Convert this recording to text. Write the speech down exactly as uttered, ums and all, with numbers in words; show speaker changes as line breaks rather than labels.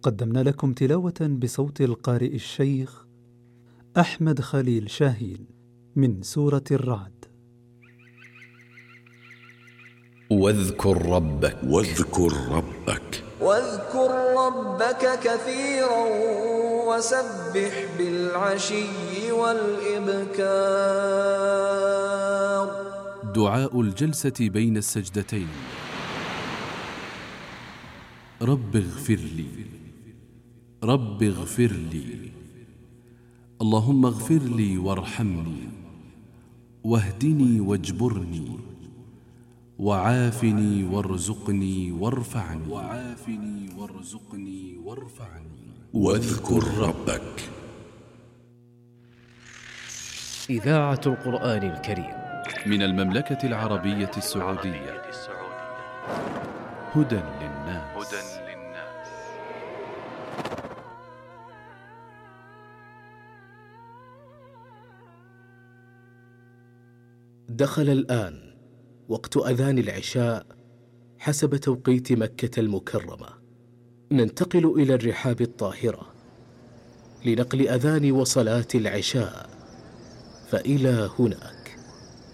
قدمنا لكم تلاوة بصوت القارئ الشيخ أحمد خليل شاهين من سورة الرعد.
واذكر ربك واذكر ربك
واذكر ربك كثيرا وسبح بالعشي والإبكار.
دعاء الجلسة بين السجدتين. رب اغفر لي، رب اغفر لي، اللهم اغفر لي وارحمني واهدني واجبرني وعافني وارزقني وارفعني وعافني وارزقني وارفعني.
واذكر ربك.
إذاعة القرآن الكريم
من المملكة العربية السعودية. هدى للناس.
دخل الآن وقت أذان العشاء حسب توقيت مكة المكرمة. ننتقل إلى الرحاب الطاهرة لنقل أذان وصلاة العشاء، فإلى هناك.